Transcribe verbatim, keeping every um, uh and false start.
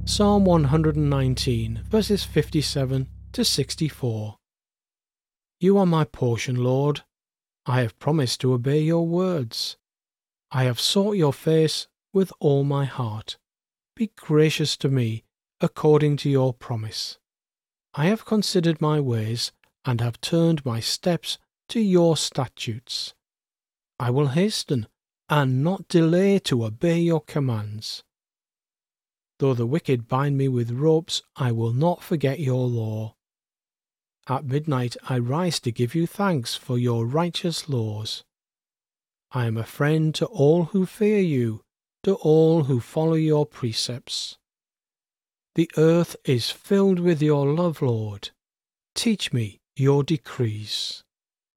Psalm one hundred nineteen, verses fifty-seven to sixty-four. You are my portion, Lord. I have promised to obey your words. I have sought your face with all my heart. Be gracious to me according to your promise. I have considered my ways and have turned my steps to your statutes. I will hasten and not delay to obey your commands. Though the wicked bind me with ropes, I will not forget your law. At midnight I rise to give you thanks for your righteous laws. I am a friend to all who fear you, to all who follow your precepts. The earth is filled with your love, Lord. Teach me your decrees.